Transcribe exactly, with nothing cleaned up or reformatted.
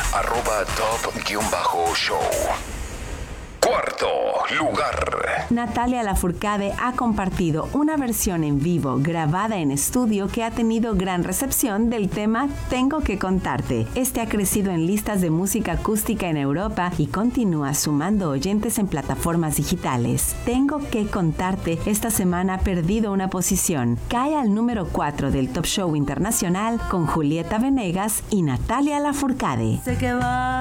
arroba top-show. Cuarto lugar. Natalia Lafourcade ha compartido una versión en vivo grabada en estudio que ha tenido gran recepción del tema Tengo que contarte. Este ha crecido en listas de música acústica en Europa y continúa sumando oyentes en plataformas digitales. Tengo que contarte esta semana ha perdido una posición. Cae al número cuatro del Top Show Internacional con Julieta Venegas y Natalia Lafourcade. Sé que va